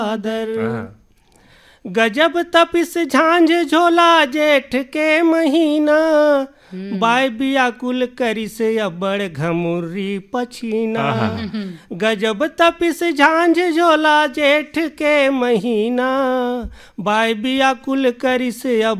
आदर। गजब तपिस झांझ झोला जेठ के महीना, बाय बियाकुल करिस अबड़ घमुर्री पछीना। गजब तपिस झांझ झोला जेठ के महीना, बाय बियाकुल करिस